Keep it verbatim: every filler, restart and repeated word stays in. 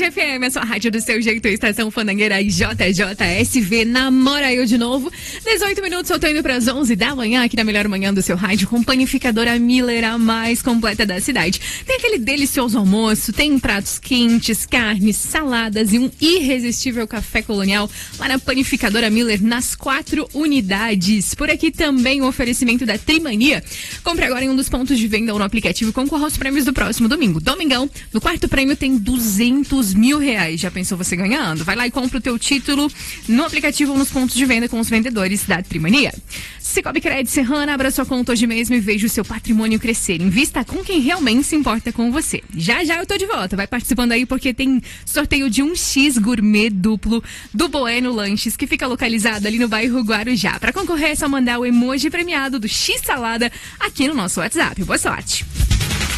F M, a sua rádio do seu jeito, estação Fandangueira e J J S V. Namora eu de novo. dezoito minutos, eu tô indo pras onze da manhã, aqui na melhor manhã do seu rádio, com panificadora Miller, a mais completa da cidade. Tem aquele delicioso almoço, tem pratos quentes, carnes, saladas e um irresistível café colonial lá na panificadora Miller, nas quatro unidades. Por aqui também o oferecimento da Trimania. Compre agora em um dos pontos de venda ou no aplicativo e concorra aos prêmios do próximo domingo. Domingão, no quarto prêmio tem duzentos mil reais. Já pensou você ganhando? Vai lá e compra o teu título no aplicativo ou nos pontos de venda com os vendedores da Trimania. Cicobi Crédito Serrana, abra sua conta hoje mesmo e veja o seu patrimônio crescer. Invista com quem realmente se importa com você. Já já eu tô de volta. Vai participando aí porque tem sorteio de um X gourmet duplo do Bueno Lanches, que fica localizado ali no bairro Guarujá. Para concorrer é só mandar o emoji premiado do X Salada aqui no nosso WhatsApp. Boa sorte!